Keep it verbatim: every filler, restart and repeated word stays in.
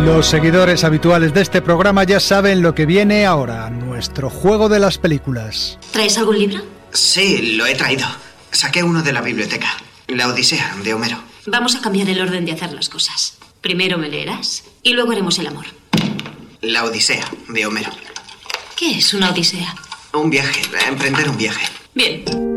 Los seguidores habituales de este programa ya saben lo que viene ahora, nuestro juego de las películas. ¿Traes algún libro? Sí, lo he traído. Saqué uno de la biblioteca. La Odisea, de Homero. Vamos a cambiar el orden de hacer las cosas. Primero me leerás y luego haremos el amor. La Odisea, de Homero. ¿Qué es una odisea? Un viaje, emprender un viaje. Bien.